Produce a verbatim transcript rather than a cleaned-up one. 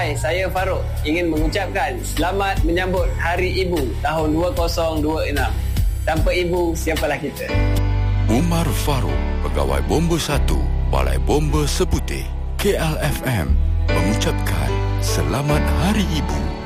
Hai, saya Farouk ingin mengucapkan selamat menyambut Hari Ibu tahun dua ribu dua puluh enam. Tanpa ibu, siapalah kita? Umar Farouk, Pegawai Bomba satu, Balai Bomba Seputih, K L F M mengucapkan Selamat Hari Ibu.